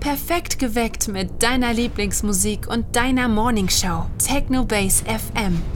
Perfekt geweckt mit deiner Lieblingsmusik und deiner Morningshow. Techno Base FM